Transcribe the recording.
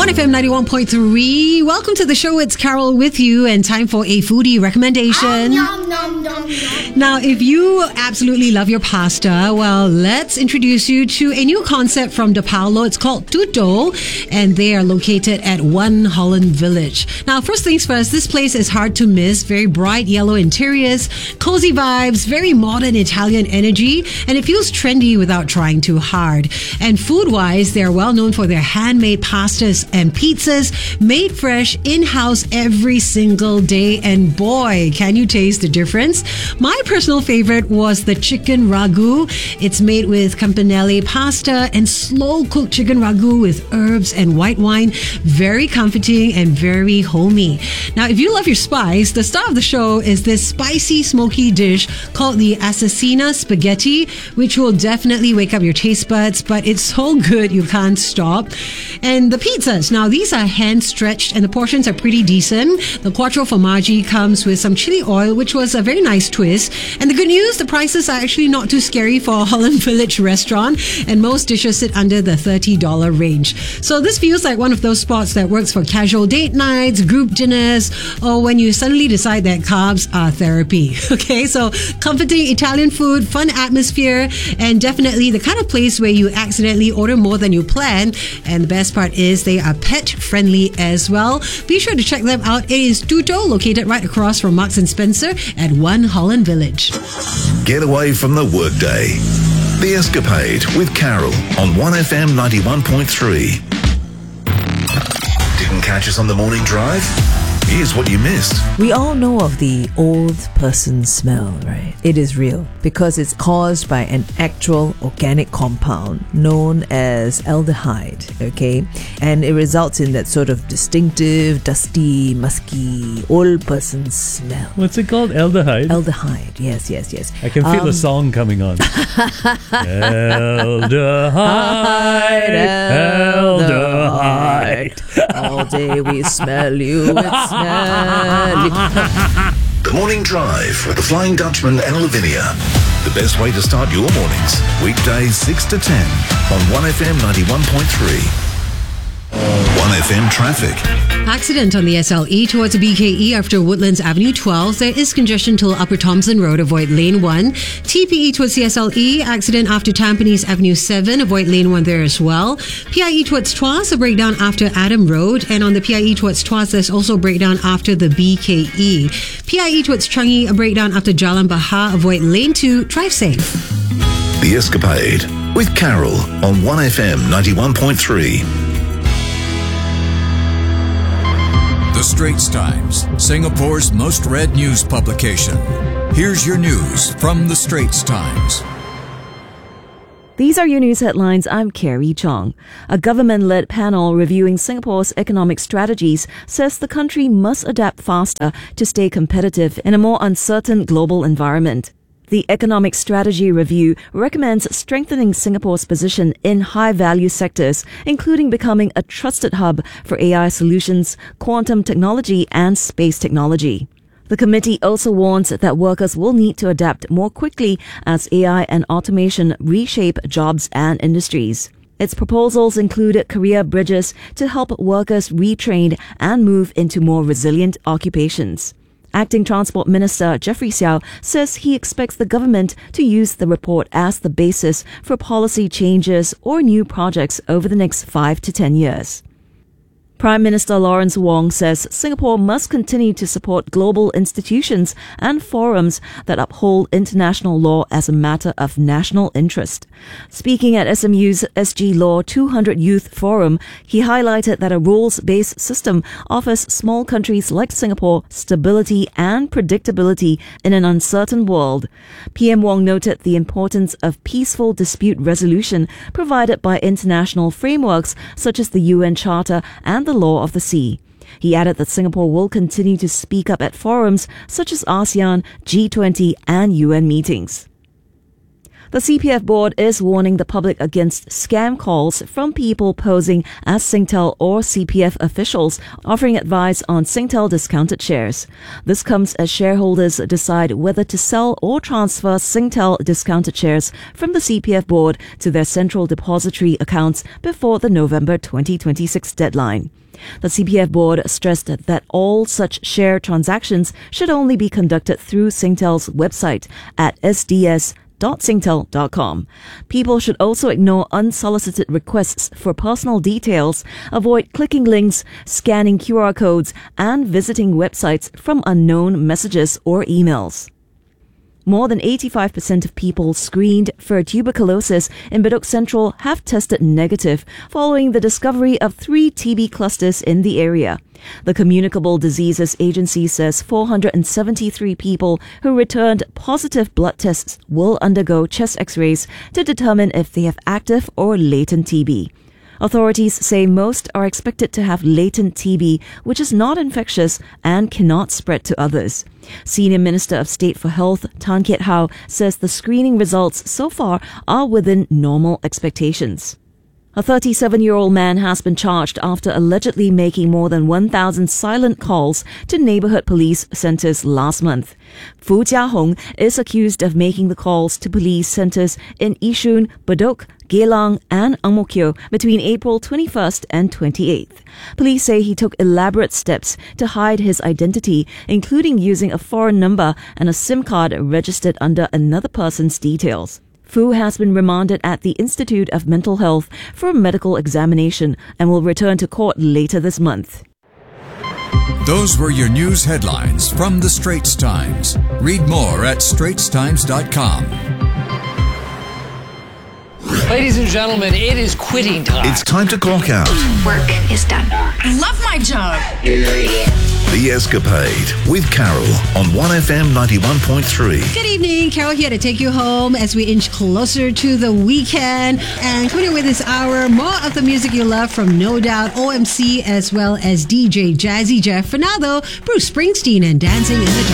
1FM 91.3. Welcome to the show. It's Carol with you, and time for a foodie recommendation. Now, if you absolutely love your pasta, well, let's introduce you to a new concept from De Paolo. It's called Tutto, and they are located at One Holland Village. Now, first things first, this place is hard to miss. Very bright yellow interiors, cozy vibes, very modern Italian energy, and it feels trendy without trying too hard. And food-wise, they're well known for their handmade pastas and pizzas made fresh in-house every single day, and boy, can you taste the difference. My personal favorite was the chicken ragu. It's made with campanelle pasta and slow-cooked chicken ragu with herbs and white wine. Very comforting and very homey. Now, if you love your spice, the star of the show is this spicy, smoky dish called the Assassina Spaghetti, which will definitely wake up your taste buds, but it's so good you can't stop. And the pizzas. Now, these are hand-stretched and the portions are pretty decent. The Quattro Formaggi comes with some chili oil, which was a very nice twist. And the good news, the prices are actually not too scary for a Holland Village restaurant, and most dishes sit under the $30 range. So this feels like one of those spots that works for casual date nights, group dinners, or when you suddenly decide that carbs are therapy. Okay, so comforting Italian food, fun atmosphere, and definitely the kind of place where you accidentally order more than you plan. And the best part is they are pet friendly as well. Be sure to check them out. It is Tutto, located right across from Marks and Spencer at One Holland Village. Get away from the workday. The Escapade with Carol on 1FM 91.3. Didn't catch us on the morning drive? Here's what you missed. We all know of the old person smell, right? It is real because it's caused by an actual organic compound known as aldehyde, okay? And it results in that sort of distinctive, dusty, musky, old person smell. What's it called? Aldehyde? Aldehyde, yes. I can feel the song coming on. Aldehyde. All day we smell you, it's smelly. The Morning Drive with the Flying Dutchman and Lavinia. The best way to start your mornings. Weekdays 6 to 10 on 1FM 91.3. 1FM traffic. Accident on the SLE towards BKE after Woodlands Avenue 12. There is congestion till Upper Thompson Road. Avoid lane 1. TPE towards the SLE. Accident after Tampines Avenue 7. Avoid lane 1 there as well. PIE towards Tuas. A breakdown after Adam Road. And on the PIE towards Tuas, there's also a breakdown after the BKE. PIE towards Changi. A breakdown after Jalan Bahar. Avoid lane 2. Drive safe. The Escapade with Carol on 1FM 91.3. The Straits Times, Singapore's most read news publication. Here's your news from The Straits Times. These are your news headlines. I'm Carrie Chong. A government-led panel reviewing Singapore's economic strategies says the country must adapt faster to stay competitive in a more uncertain global environment. The Economic Strategy Review recommends strengthening Singapore's position in high-value sectors, including becoming a trusted hub for AI solutions, quantum technology, and space technology. The committee also warns that workers will need to adapt more quickly as AI and automation reshape jobs and industries. Its proposals included career bridges to help workers retrain and move into more resilient occupations. Acting Transport Minister Jeffrey Xiao says he expects the government to use the report as the basis for policy changes or new projects over the next 5 to 10 years. Prime Minister Lawrence Wong says Singapore must continue to support global institutions and forums that uphold international law as a matter of national interest. Speaking at SMU's SG Law 200 Youth Forum, he highlighted that a rules-based system offers small countries like Singapore stability and predictability in an uncertain world. PM Wong noted the importance of peaceful dispute resolution provided by international frameworks such as the UN Charter and the Law of the Sea. He added that Singapore will continue to speak up at forums such as ASEAN, G20 and UN meetings. The CPF board is warning the public against scam calls from people posing as Singtel or CPF officials offering advice on Singtel discounted shares. This comes as shareholders decide whether to sell or transfer Singtel discounted shares from the CPF board to their central depository accounts before the November 2026 deadline. The CPF board stressed that all such share transactions should only be conducted through Singtel's website at sds.singtel.com. People should also ignore unsolicited requests for personal details, avoid clicking links, scanning QR codes, and visiting websites from unknown messages or emails. More than 85% of people screened for tuberculosis in Bedok Central have tested negative following the discovery of 3 TB clusters in the area. The Communicable Diseases Agency says 473 people who returned positive blood tests will undergo chest x-rays to determine if they have active or latent TB. Authorities say most are expected to have latent TB, which is not infectious and cannot spread to others. Senior Minister of State for Health, Tan Kiat Hau, says the screening results so far are within normal expectations. A 37-year-old man has been charged after allegedly making more than 1,000 silent calls to neighborhood police centers last month. Fu Jiahong is accused of making the calls to police centers in Yishun, Bedok, Geylang and Ang Mo Kio between April 21st and 28th. Police say he took elaborate steps to hide his identity, including using a foreign number and a SIM card registered under another person's details. Fu has been remanded at the Institute of Mental Health for a medical examination and will return to court later this month. Those were your news headlines from The Straits Times. Read more at straitstimes.com. Ladies and gentlemen, it is quitting time. It's time to clock out. Work is done. I love my job. The Escapade with Carol on 1FM 91.3. Good evening, Carol here to take you home as we inch closer to the weekend. And coming up with this hour, more of the music you love from No Doubt, OMC, as well as DJ Jazzy Jeff. For now though, Bruce Springsteen and Dancing in the Dark.